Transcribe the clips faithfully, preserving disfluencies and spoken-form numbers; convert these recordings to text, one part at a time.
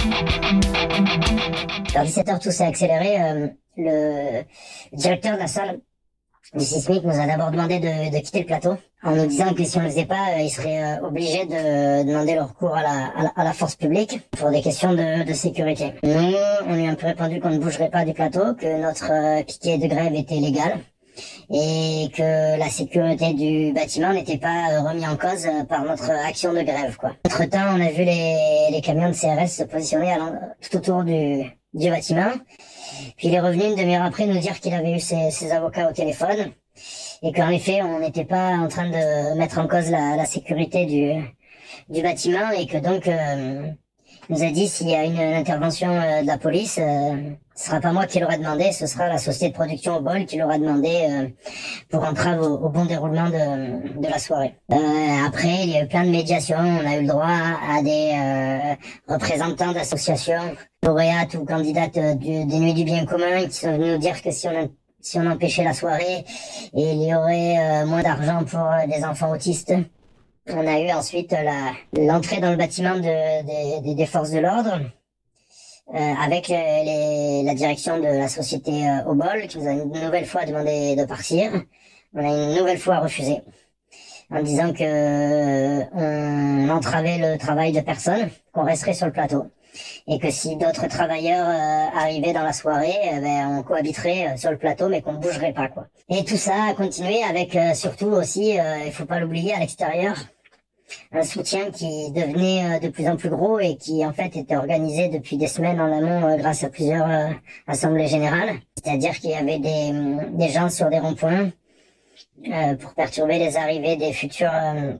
Vers dix-sept heures, tout s'est accéléré. Euh, le directeur de la salle du sismique nous a d'abord demandé de, de quitter le plateau, en nous disant que si on ne le faisait pas, euh, il serait euh, obligé de demander le recours à la, à la, à la force publique pour des questions de, de sécurité. Nous, on lui a un peu répondu qu'on ne bougerait pas du plateau, que notre euh, piquet de grève était légal et que la sécurité du bâtiment n'était pas euh, remis en cause euh, par notre action de grève, quoi. Entre-temps, on a vu les, les camions de C R S se positionner à tout autour du, du bâtiment. Puis il est revenu une demi-heure après nous dire qu'il avait eu ses, ses avocats au téléphone et qu'en effet, on n'était pas en train de mettre en cause la, la sécurité du, du bâtiment et que donc, euh, il nous a dit s'il y a une, une intervention euh, de la police, euh, ce sera pas moi qui l'aura demandé, ce sera la société de production au bol qui l'aura demandé euh, pour entrave au, au bon déroulement de, de la soirée. Euh, après, il y a eu plein de médiations, on a eu le droit à des euh, représentants d'associations, lauréates ou candidates euh, du, des Nuits du Bien Commun qui sont venus nous dire que si on a si on empêchait la soirée, et il y aurait euh, moins d'argent pour euh, des enfants autistes. On a eu ensuite la l'entrée dans le bâtiment de, de, de, des forces de l'ordre, euh, avec les, les, la direction de la société euh, Obol, qui nous a une nouvelle fois demandé de partir. On a une nouvelle fois refusé, en disant que euh, on entravait le travail de personne, qu'on resterait sur le plateau. Et que si d'autres travailleurs euh, arrivaient dans la soirée, eh ben, on cohabiterait euh, sur le plateau, mais qu'on ne bougerait pas, quoi. Et tout ça a continué avec euh, surtout aussi, euh, il faut pas l'oublier, à l'extérieur, un soutien qui devenait euh, de plus en plus gros et qui en fait était organisé depuis des semaines en amont euh, grâce à plusieurs euh, assemblées générales. C'est-à-dire qu'il y avait des, des gens sur des ronds-points euh, pour perturber les arrivées des futurs euh,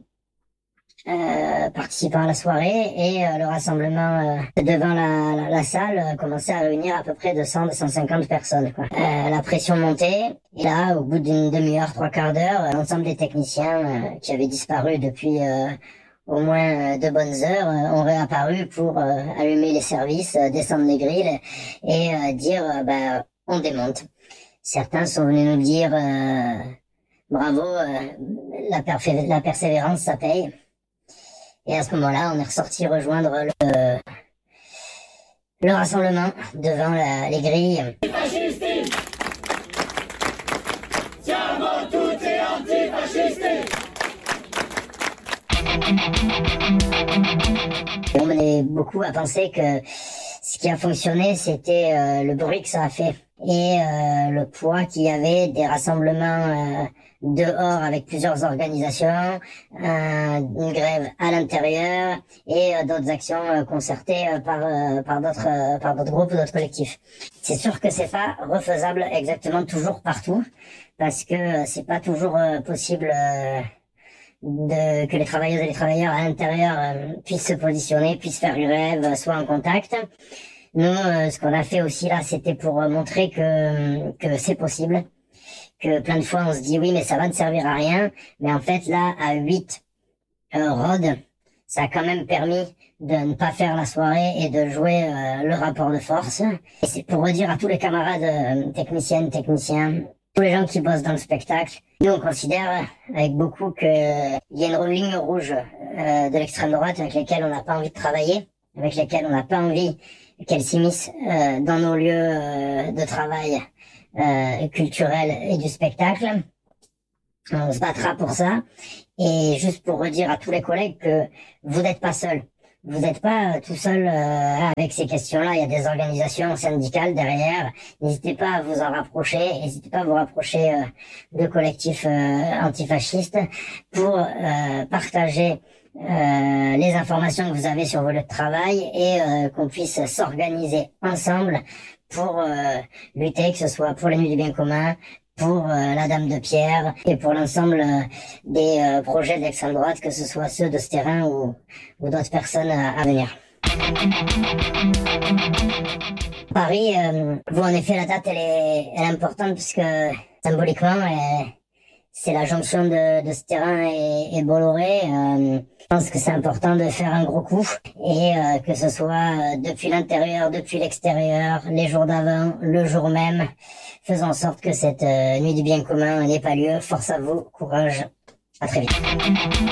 Euh, participant à la soirée et euh, le rassemblement euh, devant la, la, la salle euh, commençait à réunir à peu près deux cents à deux cent cinquante personnes, quoi. Euh, la pression montait et là, au bout d'une demi-heure, trois quarts d'heure, euh, l'ensemble des techniciens euh, qui avaient disparu depuis euh, au moins euh, de bonnes heures euh, ont réapparu pour euh, allumer les services, euh, descendre les grilles et euh, dire euh, bah, on démonte. Certains sont venus nous dire euh, bravo, euh, la, perfé- la persévérance ça paye. Et à ce moment-là, on est ressorti rejoindre le, le rassemblement devant la, les grilles. On menait beaucoup à penser que ce qui a fonctionné, c'était euh, le bruit que ça a fait et euh, le poids qu'il y avait des rassemblements euh, dehors avec plusieurs organisations, euh, une grève à l'intérieur et euh, d'autres actions euh, concertées euh, par euh, par d'autres euh, par d'autres groupes ou d'autres collectifs. C'est sûr que c'est pas refaisable exactement toujours partout parce que euh, c'est pas toujours euh, possible euh, de que les travailleuses et les travailleurs à l'intérieur euh, puissent se positionner, puissent faire une grève, euh, soient en contact. Nous, euh, ce qu'on a fait aussi là, c'était pour euh, montrer que que c'est possible. Que plein de fois on se dit oui mais ça va ne servir à rien, mais en fait là à huit euh, rods, ça a quand même permis de ne pas faire la soirée et de jouer euh, le rapport de force. Et c'est pour redire à tous les camarades euh, techniciennes, techniciens, tous les gens qui bossent dans le spectacle, nous on considère avec beaucoup que il y a une ligne rouge euh, de l'extrême droite avec lesquelles on n'a pas envie de travailler, avec lesquelles on n'a pas envie qu'elles s'immiscent euh, dans nos lieux euh, de travail Euh, culturel et du spectacle. On se battra pour ça. Et juste pour redire à tous les collègues que vous n'êtes pas seuls. Vous n'êtes pas euh, tout seul euh, avec ces questions-là. Il y a des organisations syndicales derrière. N'hésitez pas à vous en rapprocher. N'hésitez pas à vous rapprocher euh, de collectifs euh, antifascistes pour euh, partager euh, les informations que vous avez sur vos lieux de travail et euh, qu'on puisse s'organiser ensemble pour euh, lutter, que ce soit pour les Nuits du Bien Commun, pour euh, la Dame de Pierre et pour l'ensemble euh, des euh, projets de l'extrême droite, que ce soit ceux de ce terrain ou, ou d'autres personnes à, à venir. Paris, euh, vous en effet la date elle est, elle est importante puisque symboliquement elle, c'est la jonction de, de ce terrain et, et Bolloré. Euh, je pense que c'est important de faire un gros coup et euh, que ce soit euh, depuis l'intérieur, depuis l'extérieur, les jours d'avant, le jour même, faisons en sorte que cette euh, nuit du bien commun n'ait pas lieu. Force à vous, courage, à très vite.